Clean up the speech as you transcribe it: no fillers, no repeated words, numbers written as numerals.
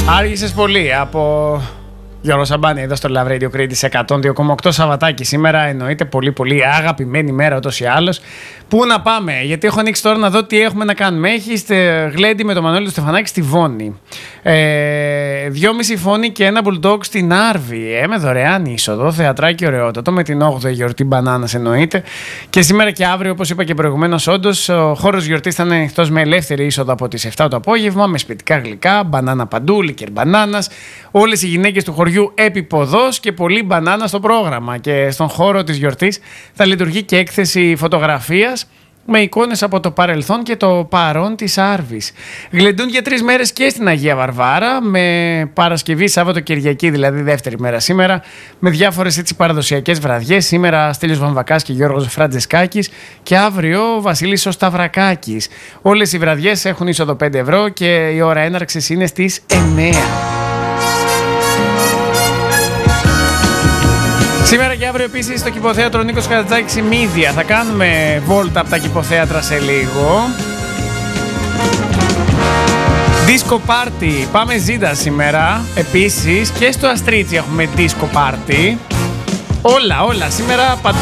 Άργησες πολύ από Γιώργο Σαμπάνη εδώ στο Love Radio Crete 102,8 Σαββατάκι. Σήμερα εννοείται πολύ αγαπημένη μέρα ούτως ή άλλως. Πού να πάμε, γιατί έχω ανοίξει τώρα να δω τι έχουμε να κάνουμε. Έχει γλέντι με το Μανώλη του Στεφανάκη στη Βόνη. 2,5 φόνοι και ένα bulldog στην Άρβη. Με δωρεάν είσοδο, θεατράκι ωραιότατο, με την 8η γιορτή μπανάνας εννοείται. Και σήμερα και αύριο, όπως είπα και προηγουμένως, όντως ο χώρος γιορτής θα είναι ανοιχτός με ελεύθερη είσοδο από τις 7 το απόγευμα, με σπιτικά γλυκά, μπανάνα παντού, λικερ μπανάνας. Όλες οι γυναίκες του χωριού επί ποδός και πολύ μπανάνα στο πρόγραμμα. Και στον χώρο της γιορτής θα λειτουργεί και έκθεση φωτογραφίας με εικόνες από το παρελθόν και το παρόν της Άρβης. Γλεντούν για 3 μέρες και στην Αγία Βαρβάρα, με Παρασκευή, Σάββατο, Κυριακή, δηλαδή δεύτερη μέρα σήμερα, με διάφορες έτσι παραδοσιακές βραδιές. Σήμερα Στέλιος Βαμβακάς και Γιώργος Φραντζεσκάκης και αύριο Βασίλης ο Σταυρακάκης. Όλες οι βραδιές έχουν είσοδο 5 ευρώ και η ώρα έναρξης είναι στις 9. Σήμερα και αύριο επίσης στο Κηποθέατρο Νίκος Καρατζάκης η Μύδια. Θα κάνουμε βόλτα από τα κηποθέατρα σε λίγο. Disco Party. Πάμε Ζήντα σήμερα. Επίσης και στο Αστρίτσι έχουμε Disco Party. Όλα σήμερα παντού.